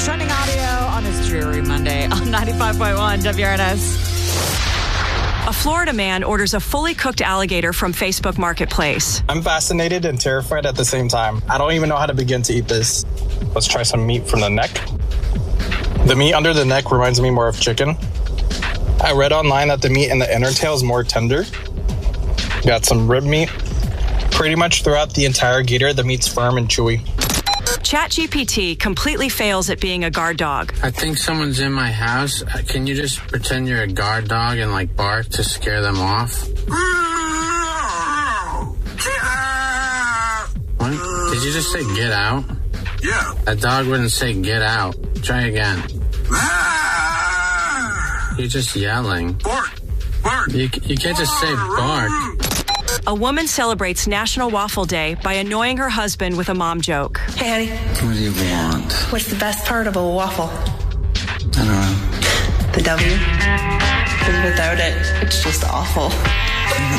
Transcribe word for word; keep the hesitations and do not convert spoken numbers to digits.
Trending audio on this dreary Monday on ninety-five point one W R N S. A Florida man orders a fully cooked alligator from Facebook Marketplace. I'm fascinated and terrified at the same time. I don't even know how to begin to eat this. Let's try some meat from the neck. The meat under the neck reminds me more of chicken. I read online that the meat in the inner tail is more tender. Got some rib meat. Pretty much throughout the entire gator, the meat's firm and chewy. ChatGPT completely fails at being a guard dog. I think someone's in my house. Can you just pretend you're a guard dog and like bark to scare them off? What? Did you just say get out? Yeah. A dog wouldn't say get out. Try again. You're just yelling. Bark! Bark! You, you can't just say bark. A woman celebrates National Waffle Day by annoying her husband with a mom joke. Hey, honey. What do you want? What's the best part of a waffle? I don't know. The W. Because without it, it's just awful.